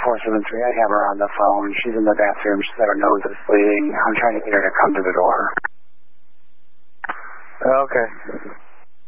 473. I have her on the phone. She's in the bathroom. She said her nose is bleeding. I'm trying to get her to come to the door. Okay.